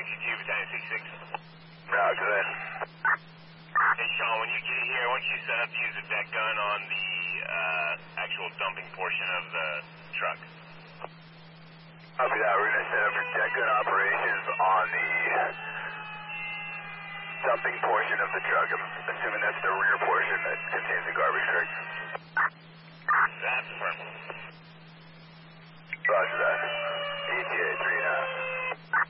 QQ Battalion 66. Roger that. Hey, Sean, when you get here, once you set up to use the deck gun on the actual dumping portion of the truck. Copy that. We're going to set up for deck gun operations on the dumping portion of the truck. I'm assuming that's the rear portion that contains the garbage.